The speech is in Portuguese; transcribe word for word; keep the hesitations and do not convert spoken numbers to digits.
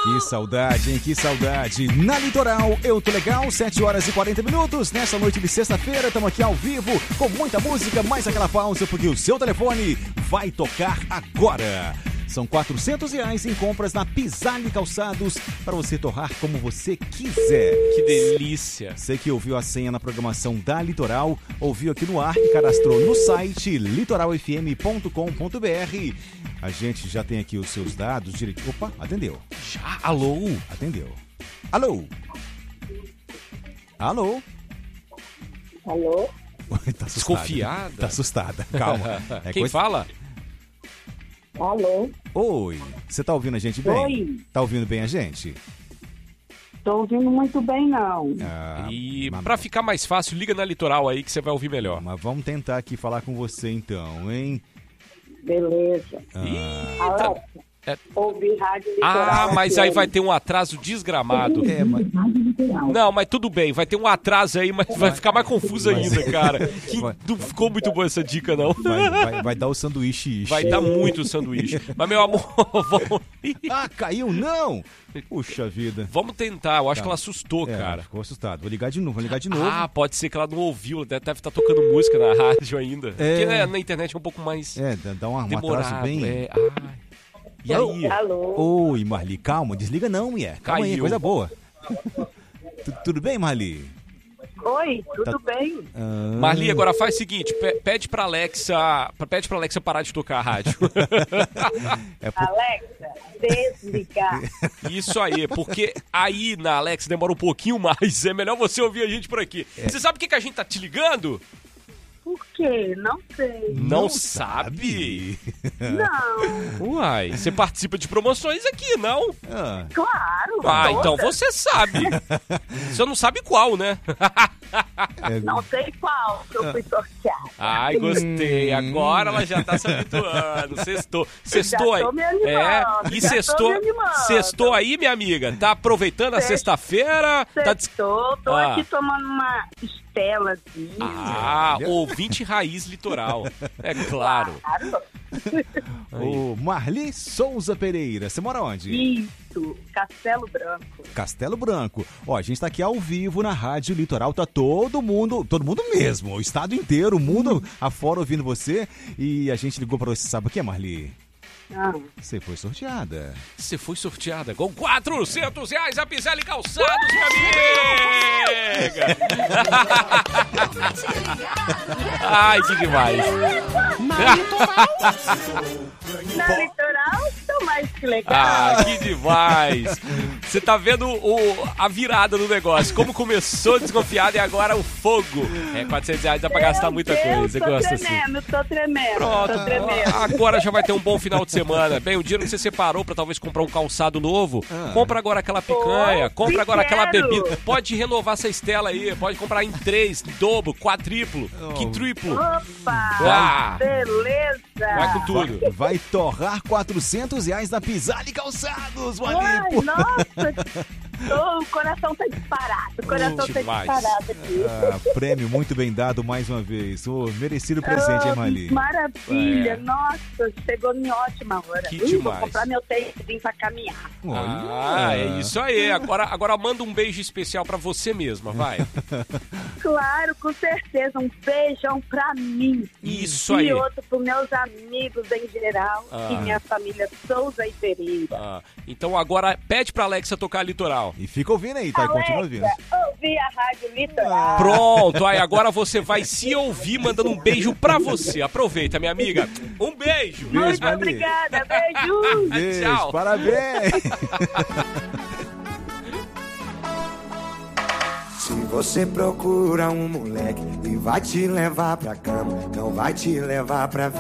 Que saudade, hein? Que saudade. Na Litoral, eu tô legal, sete horas e quarenta minutos. Nessa noite de sexta-feira, estamos aqui ao vivo com muita música, mais aquela pausa, porque o seu telefone vai tocar agora. São quatrocentos reais em compras na Pisali Calçados para você torrar como você quiser. Que delícia. Você que ouviu a senha na programação da Litoral, ouviu aqui no ar e cadastrou no site litoral f m ponto com ponto b r. A gente já tem aqui os seus dados direitinho. Opa, atendeu. Já? Alô? Atendeu. Alô? Alô? Alô? Tá assustada. Desconfiada? Tá assustada. Calma. É Quem coisa... fala? Alô? Oi. Você tá ouvindo a gente bem? Oi. Tá ouvindo bem a gente? Tô ouvindo muito bem, não. Ah, E mas... pra ficar mais fácil, liga na Litoral aí que você vai ouvir melhor. Mas vamos tentar aqui falar com você então, hein? Beleza. Ih, Alexa, É. ouvi rádio Litoral. Ah, mas aí F M. vai ter um atraso desgramado. É, mas... Não, mas tudo bem, vai ter um atraso aí, mas vai ficar mais confuso ainda, cara. Que Vai. não ficou muito boa essa dica, não. Vai, vai, vai dar o sanduíche. Vai dar muito sanduíche. Mas, meu amor, vamos... Ah, caiu? Não! Puxa vida. vamos tentar. Eu acho Tá. que ela assustou, É, cara. ficou assustado. Vou ligar de novo, vou ligar de novo. Ah, pode ser que ela não ouviu. Ela deve estar tocando música na rádio ainda. É. Porque né, na internet é um pouco mais É, dá dá um, um demorado. atraso bem... É. Ai. E aí? Alô? Oi, Marli, calma, desliga não, mulher. Calma aí, Caiu. coisa boa. Tu- Tudo bem, Marli? Oi, tudo Tá- bem? Ah, Marli, agora faz o seguinte, pe- pede pra Alexa, pede pra Alexa parar de tocar a rádio. é por... Alexa, desligar. Isso aí, porque aí na Alexa demora um pouquinho mais, é melhor você ouvir a gente por aqui. É. Você sabe o que, que a gente tá te ligando? Por quê? Não sei. Não sabe? Não, Uai, você participa de promoções aqui, não? Ah, claro. Ah, todas. então você sabe. Você não sabe qual, né? é- Não sei qual que eu fui sorteada. Ai, gostei. Agora ela já tá se habituando. Sextou. Sextou aí. tô me animando, É, e já tô sextou. me animando. Sextou aí, minha amiga. Tá aproveitando a Sex- sexta-feira? Tá des... Sextou, tô Ah. aqui tomando uma estelazinha. Ah, ouvinte raiz litoral. É claro. Claro. Ô, Marli Souza Pereira, você mora onde? Isso, Castelo Branco. Castelo Branco. Ó, a gente tá aqui ao vivo na Rádio Litoral, tá todo mundo, todo mundo mesmo, o estado inteiro, o mundo afora ouvindo você. E a gente ligou pra você, sabe o que, Marli? Ah, Você foi sorteada. Você foi sorteada com quatrocentos reais a Pisali Calçados, minha amiga! Ai, que demais! na Litoral, tô mais que legal. Ah, que demais! Você tá vendo o, a virada do negócio, como começou desconfiado e agora o fogo. É, quatrocentos reais dá pra gastar Meu muita Deus, coisa, eu tô gosto assim. tremendo, tô tremendo, Pronto, tô tremendo. agora já vai ter um bom final de semana. Bem, o dinheiro que você separou pra talvez comprar um calçado novo, Ah. compra agora aquela picanha, Oh, compra agora aquela quero. bebida. Pode renovar essa estela aí, pode comprar em três, dobro, quadriplo, Oh. que triplo. Opa, Ah. beleza. Vai com tudo. Vai torrar quatrocentos reais na Pisali Calçados, Ai, Marli. Pô. nossa, tô- o coração tá disparado, o coração tá demais. disparado aqui. Ah, prêmio muito bem dado mais uma vez. Ô, merecido presente, hein, Ah, Marli? maravilha, É. nossa, chegou em ótima hora. Que Ih, vou demais. comprar meu tênis pra caminhar. Ah, é isso aí. Agora, agora manda um beijo especial pra você mesma, vai. Claro, com certeza, um beijão pra mim. Isso aí. E outro pros meus amigos em geral Ah. e minha família Souza e Pereira. Ah, então agora pede pra Alexa tocar Litoral. E fica ouvindo aí, tá? E continua ouvindo. Alexa, ouvi a Rádio Litoral. Pronto, aí agora você vai se ouvir mandando um beijo pra você. Aproveita, minha amiga. Um beijo. Beijo, Muito Marli. obrigada, beijo. Beijo, Tchau. parabéns. Se você procura um moleque e vai te levar pra cama, não vai te levar pra